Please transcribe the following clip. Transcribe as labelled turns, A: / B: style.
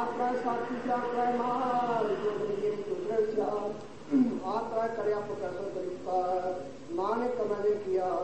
A: ਆਤਰਾ ਸਾਥੀ ਚਾਤਰਾ ਮਾਰ ਜੋ ਬਣੀ ਤੁਦਰ ਚਾਰ ਆਤਰਾ ਕਰਿਆ ਪੁੱਤਰ ਤਰੀਕਾ ਨਾਨਕ ਮੈਂ ਕਿਹਾ